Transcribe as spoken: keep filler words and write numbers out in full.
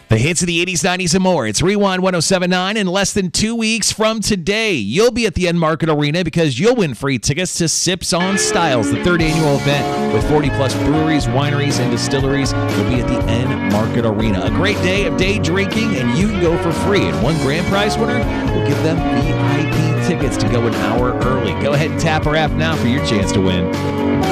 The hits of the eighties, nineties, and more. It's Rewind one oh seven point nine. In less than two weeks from today, you'll be at the Enmarket Arena because you'll win free tickets to Sips on Styles, the third annual event with forty-plus breweries, wineries, and distilleries. You'll be at the Enmarket Arena. A great day of day drinking, and you can go for free. And one grand prize winner will give them V I P tickets to go an hour early. Go ahead and tap our app now for your chance to win.